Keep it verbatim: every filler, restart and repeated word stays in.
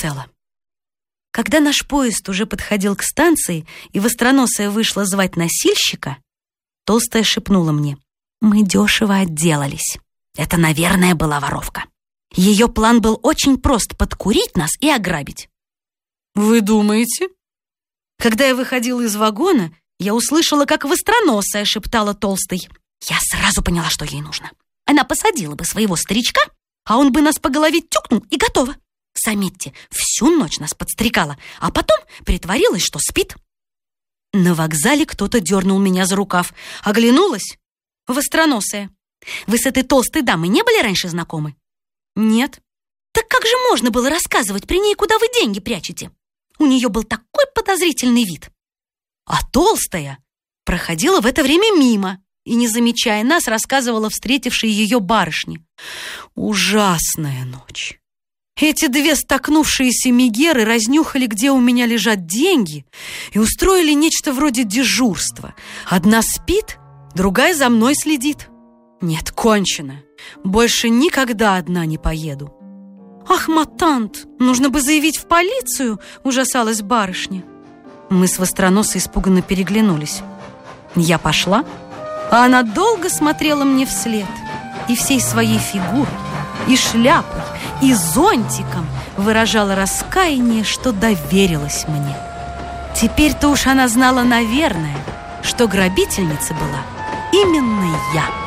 цела. Когда наш поезд уже подходил к станции, и востроносая вышла звать носильщика, толстая шепнула мне: «Мы дешево отделались. Это, наверное, была воровка. Ее план был очень прост — подкурить нас и ограбить». «Вы думаете?» Когда я выходила из вагона, я услышала, как востроносая шептала толстой. Я сразу поняла, что ей нужно. Она посадила бы своего старичка, а он бы нас по голове тюкнул, и готово. Заметьте, всю ночь нас подстрекала, а потом притворилась, что спит. На вокзале кто-то дернул меня за рукав. Оглянулась. Востроносая. Вы с этой толстой дамой не были раньше знакомы? Нет. Так как же можно было рассказывать при ней, куда вы деньги прячете? У нее был такой подозрительный вид. А толстая проходила в это время мимо и, не замечая нас, рассказывала встретившей ее барышне. Ужасная ночь. Эти две столкнувшиеся мегеры разнюхали, где у меня лежат деньги, и устроили нечто вроде дежурства. Одна спит, другая за мной следит. Нет, кончено. Больше никогда одна не поеду. «Ах, матант, нужно бы заявить в полицию!» — ужасалась барышня. Мы с востроносой испуганно переглянулись. Я пошла, а она долго смотрела мне вслед, и всей своей фигурой, и шляпой, и зонтиком выражала раскаяние, что доверилась мне. Теперь-то уж она знала, наверное, что грабительница была именно я.